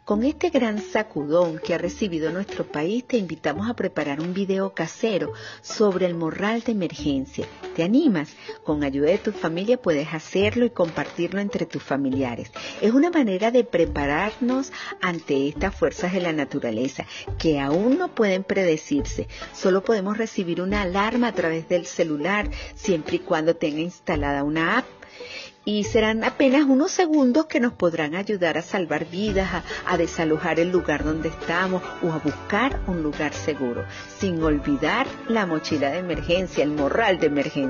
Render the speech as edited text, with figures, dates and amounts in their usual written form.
Con este gran sacudón que ha recibido nuestro país, te invitamos a preparar un video casero sobre el morral de emergencia. ¿Te animas? Con ayuda de tu familia puedes hacerlo y compartirlo entre tus familiares. Es una manera de prepararnos ante estas fuerzas de la naturaleza que aún no pueden predecirse. Solo podemos recibir una alarma a través del celular siempre y cuando tenga instalada una app. Y serán apenas unos segundos que nos podrán ayudar a salvar vidas, a desalojar el lugar donde estamos o a buscar un lugar seguro, sin olvidar la mochila de emergencia, el morral de emergencia.